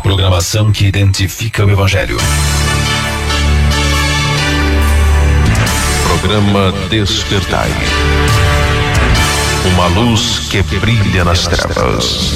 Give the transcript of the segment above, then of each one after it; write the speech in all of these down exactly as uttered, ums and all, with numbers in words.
Programação que identifica o Evangelho. Programa Despertai. Uma luz que brilha nas trevas.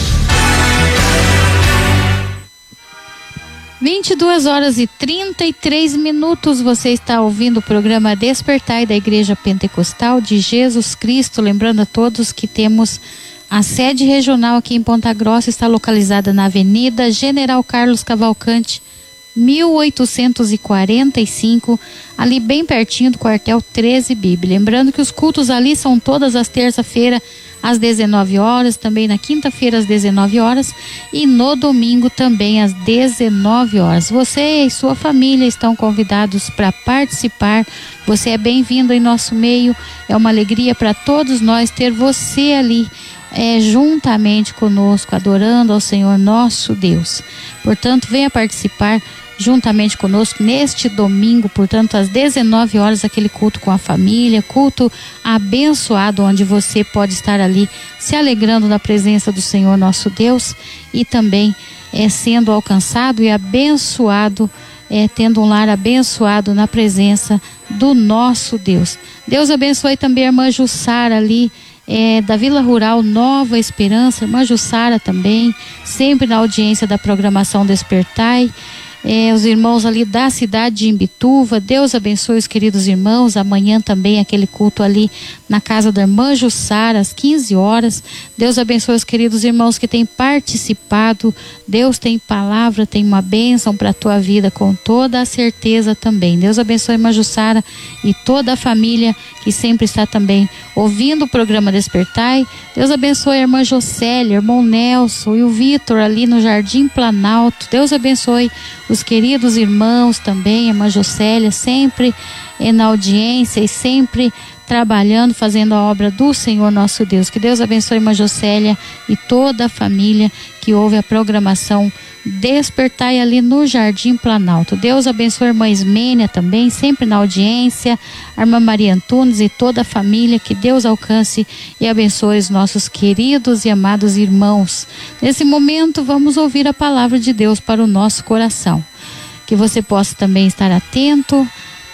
vinte e duas horas e trinta e três minutos. Você está ouvindo o programa Despertai da Igreja Pentecostal de Jesus Cristo. Lembrando a todos que temos a sede regional aqui em Ponta Grossa, está localizada na Avenida General Carlos Cavalcante, mil oitocentos e quarenta e cinco, ali bem pertinho do quartel treze B I B. Lembrando que os cultos ali são todas as terça-feira às dezenove horas, também na quinta-feira às dezenove horas e no domingo também às dezenove horas. Você e sua família estão convidados para participar. Você é bem-vindo em nosso meio. É uma alegria para todos nós ter você ali é, juntamente conosco, adorando ao Senhor nosso Deus. Portanto, venha participar juntamente conosco neste domingo, portanto, às dezenove horas, aquele culto com a família, culto abençoado, onde você pode estar ali se alegrando na presença do Senhor nosso Deus e também é, sendo alcançado e abençoado, é, tendo um lar abençoado na presença do nosso Deus. Deus abençoe também a irmã Jussara ali, É, da Vila Rural Nova Esperança, irmã Jussara também, sempre na audiência da programação Despertai. É, os irmãos ali da cidade de Imbituva, Deus abençoe os queridos irmãos. Amanhã também aquele culto ali na casa da irmã Jussara às quinze horas. Deus abençoe os queridos irmãos que têm participado. Deus tem palavra, tem uma bênção para a tua vida, com toda a certeza também. Deus abençoe a irmã Jussara e toda a família que sempre está também ouvindo o programa Despertai. Deus abençoe a irmã Jocélia, irmão Nelson e o Vitor ali no Jardim Planalto. Deus abençoe os queridos irmãos também, a irmã Jocélia, sempre é, na audiência e sempre trabalhando, fazendo a obra do Senhor nosso Deus. Que Deus abençoe a irmã Jocélia e toda a família que ouve a programação Despertai ali no Jardim Planalto. Deus abençoe a irmã Ismênia também, sempre na audiência, a irmã Maria Antunes e toda a família. Que Deus alcance e abençoe os nossos queridos e amados irmãos. Nesse momento vamos ouvir a palavra de Deus para o nosso coração. Que você possa também estar atento,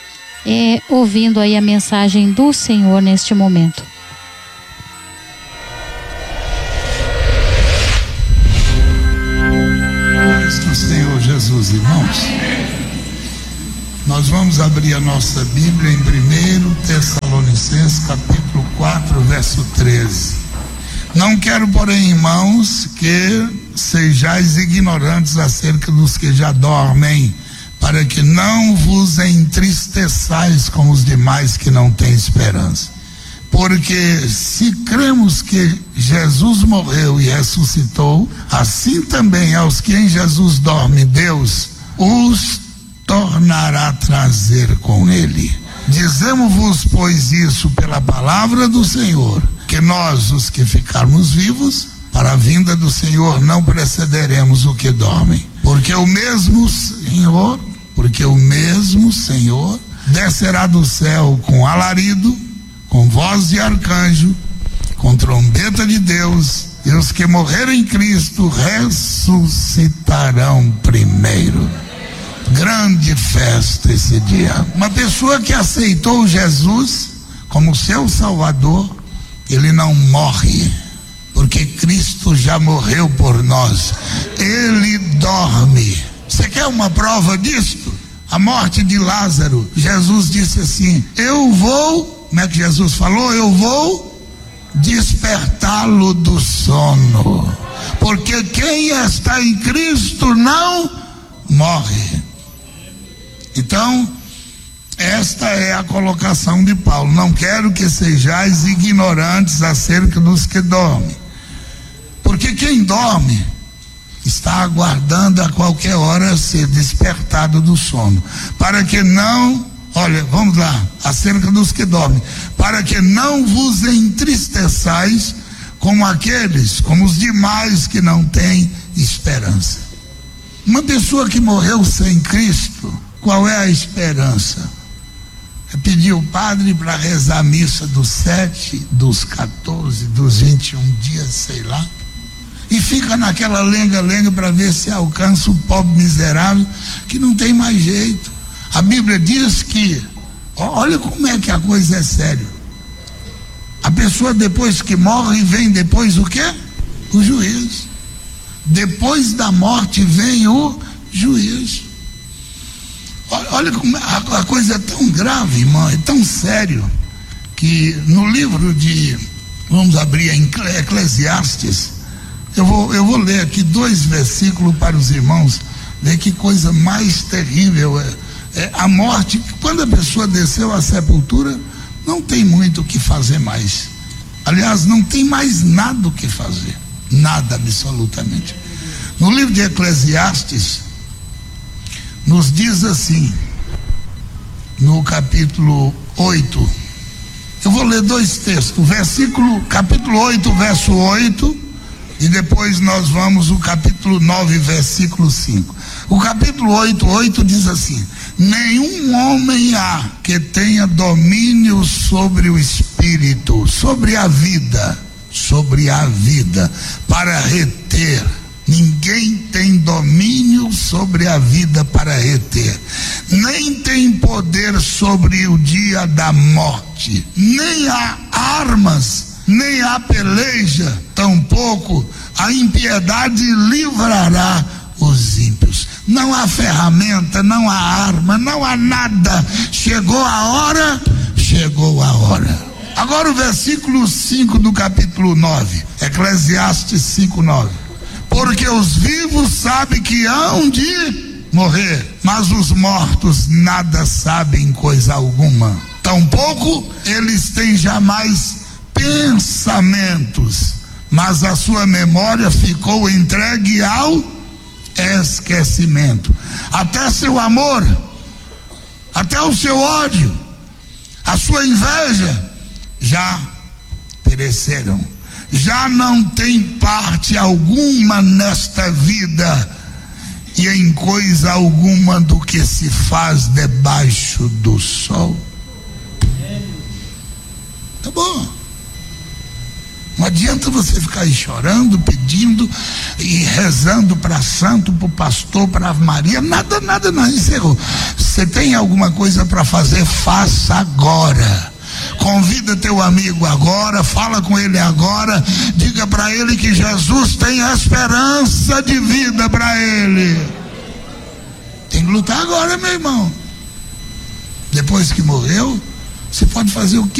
é, ouvindo aí a mensagem do Senhor neste momento. Do Senhor Jesus, irmãos, nós vamos abrir a nossa Bíblia em primeiro Tessalonicenses capítulo quatro, verso treze. Não quero, porém, irmãos, que sejais ignorantes acerca dos que já dormem, para que não vos entristeçais como os demais que não têm esperança. Porque se cremos que Jesus morreu e ressuscitou, assim também aos que em Jesus dormem, Deus os tornará a trazer com ele. Dizemos-vos, pois, isso pela palavra do Senhor, que nós, os que ficarmos vivos, para a vinda do Senhor não precederemos o que dormem. Porque o mesmo Senhor, porque o mesmo Senhor descerá do céu com alarido, com voz de arcanjo, com trombeta de Deus, e os que morrerem em Cristo ressuscitarão primeiro. Grande festa esse dia. Uma pessoa que aceitou Jesus como seu Salvador, ele não morre, porque Cristo já morreu por nós. Ele dorme. Você quer uma prova disto? A morte de Lázaro, Jesus disse assim: eu vou, como é que Jesus falou? Eu vou despertá-lo do sono, porque quem está em Cristo não morre. Então, esta é a colocação de Paulo: não quero que sejais ignorantes acerca dos que dormem, porque quem dorme está aguardando a qualquer hora ser despertado do sono, para que não, olha, vamos lá, acerca dos que dormem, para que não vos entristeçais como aqueles, como os demais que não têm esperança. Uma pessoa que morreu sem Cristo, qual é a esperança? É pedir o padre para rezar a missa dos sete, dos quatorze, dos vinte e um dias, sei lá. e fica naquela lenga-lenga para ver se alcança o pobre miserável que não tem mais jeito. A Bíblia diz que, olha como é que a coisa é séria. A pessoa depois que morre vem depois o quê? O juízo. Depois da morte vem o juízo. Olha como a coisa é tão grave, irmão, é tão sério, que no livro de, vamos abrir em Eclesiastes, eu vou, eu vou ler aqui dois versículos para os irmãos, ver que coisa mais terrível é, é a morte. Quando a pessoa desceu à sepultura, não tem muito o que fazer mais. Aliás, não tem mais nada o que fazer, nada absolutamente. No livro de Eclesiastes, nos diz assim, no capítulo oito, eu vou ler dois textos, o versículo, capítulo oito, verso oito, e depois nós vamos o capítulo nove, versículo cinco. O capítulo oito, oito diz assim: nenhum homem há que tenha domínio sobre o espírito, sobre a vida, sobre a vida, para reter. Ninguém tem domínio sobre a vida para reter, nem tem poder sobre o dia da morte, nem há armas, nem há peleja, tampouco a impiedade livrará os ímpios. Não há ferramenta, não há arma, não há nada. Chegou a hora, chegou a hora. Agora o versículo cinco do capítulo nove, Eclesiastes cinco, nove. Porque os vivos sabem que hão de morrer, mas os mortos nada sabem coisa alguma. Tampouco eles têm jamais pensamentos, mas a sua memória ficou entregue ao esquecimento. Até seu amor, até o seu ódio, a sua inveja já pereceram. Já não tem parte alguma nesta vida e em coisa alguma do que se faz debaixo do sol. Tá bom. Não adianta você ficar aí chorando, pedindo e rezando para santo, para o pastor, para a Ave Maria. Nada, nada, não. Encerrou. Você tem alguma coisa para fazer? Faça agora. Convida teu amigo agora, fala com ele agora, diga para ele que Jesus tem a esperança de vida para ele. Tem que lutar agora, meu irmão. Depois que morreu, você pode fazer o que